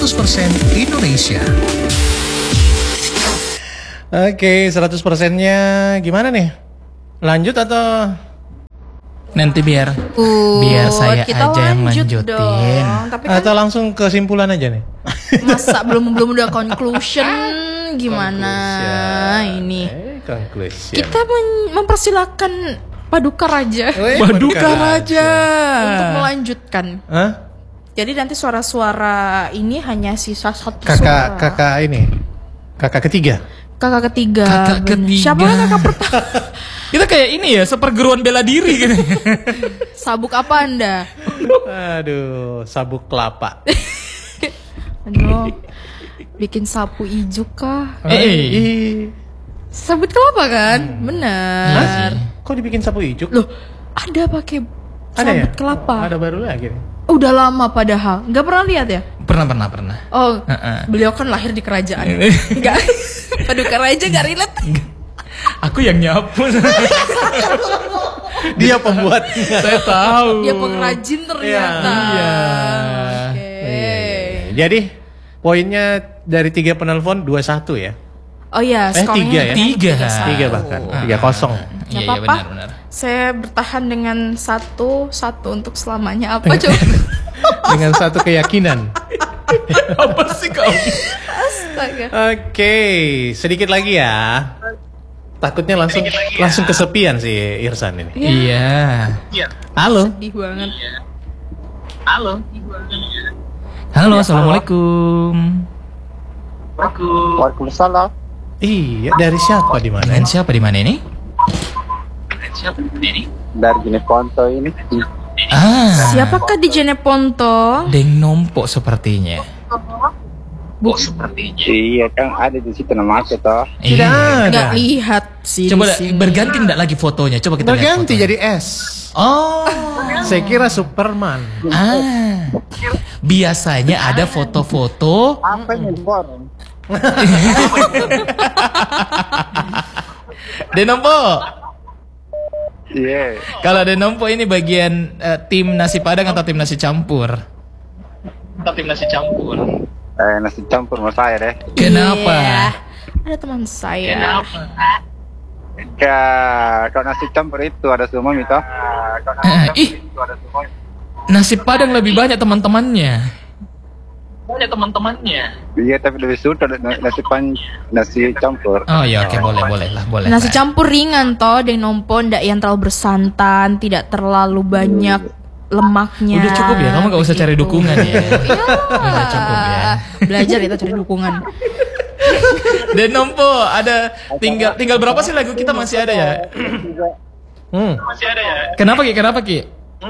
Indonesia. Oke, 100%-nya gimana nih? Lanjut atau nanti biar saya kita aja yang lanjut lanjutin dong. Tapi kan atau langsung kesimpulan aja nih? masa belum udah conclusion gimana ini? Conclusion. Kita mempersilakan Paduka Raja Paduka Raja untuk melanjutkan. Hah? Jadi nanti suara-suara ini hanya sisa satu suara. Kakak ini. Kakak ketiga. Kakak ketiga. Siapa kakak pertama? Kita kayak ini ya, seperguruan bela diri gitu. Sabuk apa Anda? Aduh, sabuk kelapa. Aduh, bikin sapu ijuk kah? Sabut kelapa kan? Benar. Kok dibikin sapu ijuk? Loh, ada pakai sabut kelapa. Ada baru lagi nih. Udah lama padahal. Nggak pernah lihat ya? Pernah. Oh, beliau kan lahir di kerajaan. Enggak. Paduka Raja gak relate. Aku yang nyapu. Dia pembuatnya. Saya tahu. Dia pengrajin ternyata. Iya. Oke. Jadi poinnya dari 3 penelpon 21 ya. Oh iya, skornya 3 ya? 3 bahkan. 3-0. Gak apa-apa. Saya bertahan dengan satu untuk selamanya. Apa coba? Dengan satu keyakinan. Apa sih kau? Astaga. Oke, sedikit lagi ya. Takutnya langsung kesepian sih Irsan ini. Iya. Halo. Sedih banget. Halo, assalamualaikum. Waalaikumsalam. Iya, dari siapa di mana? Dan siapa di mana ini? Dari Jeneponto ini. Siapakah di Jeneponto? Deng Nompok sepertinya. Iya kan ada di situ nama aku toh. Tidak ada. Nggak lihat sih. Coba di sini. berganti enggak lagi fotonya? Coba kita lihat Berganti fotonya. jadi S. Oh. Saya kira Superman. Biasanya ada foto-foto. Apa uniform? Denompo. Iya. Kalau Denompo ini bagian tim nasi padang atau tim nasi campur? Nasi campur sama saya deh. Kenapa? Iya. Ada teman saya. Kalau nasi campur itu ada semua toh. Nasi padang lebih banyak teman-temannya. Iya tapi lebih suka nasi campur. Oh ya oke, boleh lah. Nasi campur ringan toh, Deng Nompo ndak yang terlalu bersantan, tidak terlalu banyak lemaknya. Udah cukup ya, kamu gak usah cari dukungan ya. Udah cukup ya. Belajar kita cari dukungan. Dan Nompo ada tinggal berapa sih lagu kita masih ada ya? Kenapa Ki?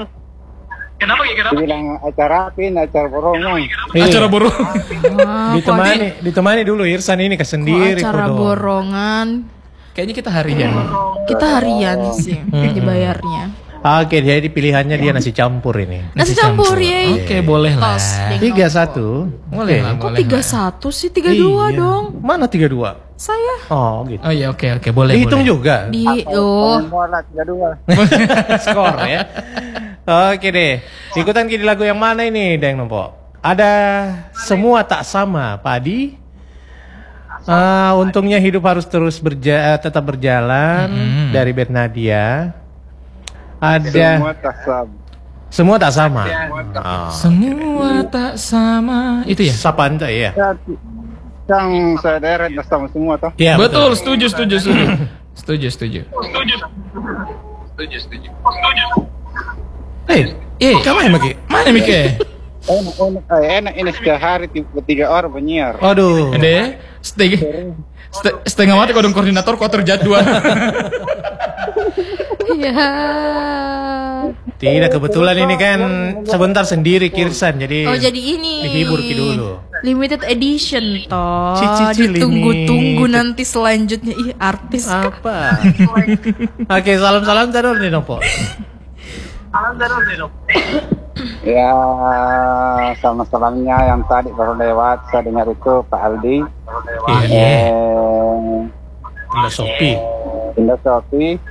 Bilang acara borongan. Acara borong. Ditemani dulu Irsan ini kesendiri. Acara borongan. Kayaknya kita harian. Kita harian sih dibayarnya. Oke, jadi pilihannya dia nasi campur ini. Nasi campur ya. Oke, boleh lah. 3-1. Boleh lah. Kok 3-1 sih? 3-2 dong. Mana 3-2? Saya. Oh gitu. Oh iya, oke, boleh. Dihitung juga. Bola 3-2. Skor ya. Oke deh. Ikutan di lagu yang mana ini, Deng Nompo? Ada Semua Tak Sama, Padi. Untungnya hidup harus terus tetap berjalan dari Bernadia. Ada Semua Tak Sama. Semua tak sama. Itu ya? Sapanta ya. Yang saudara sama semua toh. Ya, betul, setuju. Setuju. Kamu Maki? Mana Mike? Enak ini sehari 3 orang penyiar. Aduh. Ade, setengah mati kodong koordinator kok terjadwal. Iya. Tidak, kebetulan ini kan sebentar sendiri Kirsan, jadi jadi ini dihibur dulu. limited edition toh. Cici Ditunggu-tunggu nanti selanjutnya. Ih, artis apa? Oke, salam-salam terus nih Nompo. Ya, salam-salamnya yang tadi baru lewat saya dengar itu Pak Aldi. Indah Sopi.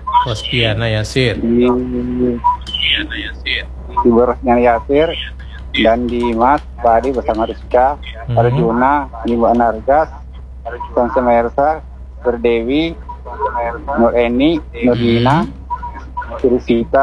Hospiana Yasir. Di Borosnya Yasir. dan Dimas, Pak Adi bersama Rizka, Arjuna, Ibu Anargas, Tante Mersa, Berdewi, Nur Eni, Nurdina, Sita,